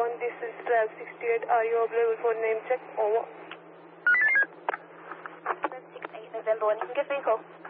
1, this is Trav 68. Are you available for name check? Over. 68 November 1, you can give me a call.